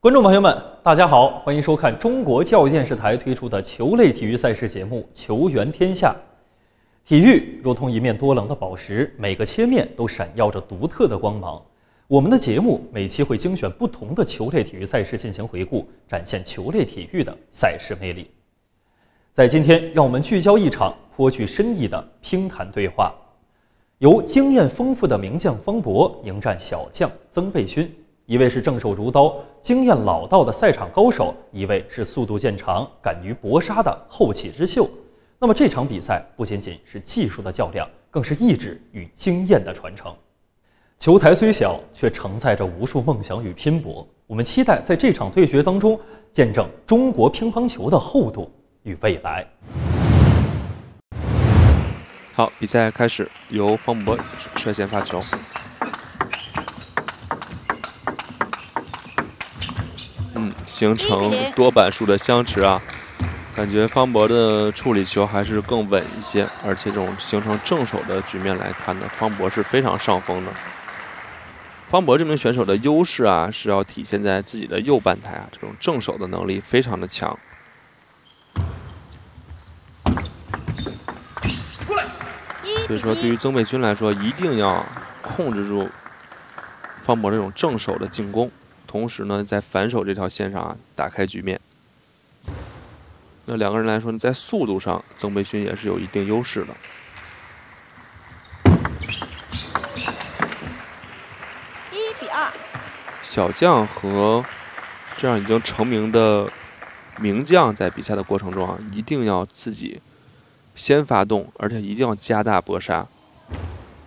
观众朋友们，大家好，欢迎收看中国教育电视台推出的球类体育赛事节目《球员天下》。体育如同一面多棱的宝石，每个切面都闪耀着独特的光芒。我们的节目每期会精选不同的球类体育赛事进行回顾，展现球类体育的赛事魅力。在今天，让我们聚焦一场颇具深意的乒坛对话，由经验丰富的名将方博迎战小将曾贝勋。一位是正手如刀、经验老道的赛场高手，一位是速度见长、敢于搏杀的后起之秀。那么这场比赛不仅仅是技术的较量，更是意志与经验的传承。球台虽小，却承载着无数梦想与拼搏。我们期待在这场对决当中，见证中国乒乓球的厚度与未来。 好，比赛开始，由方博率先发球。形成多板数的相持啊，感觉方博的处理球还是更稳一些，而且这种形成正手的局面来看呢，方博是非常上风的。方博这名选手的优势啊，是要体现在自己的右半台啊，这种正手的能力非常的强。所以说，对于曾贝勋来说，一定要控制住方博这种正手的进攻。同时呢，在反手这条线上啊，打开局面。那两个人来说呢，在速度上，曾贝勋也是有一定优势的。 1-2。 小将和这样已经成名的名将在比赛的过程中啊，一定要自己先发动，而且一定要加大搏杀。